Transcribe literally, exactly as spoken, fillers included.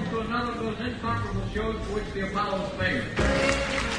to another of those incomparable shows for which the Apollos failed.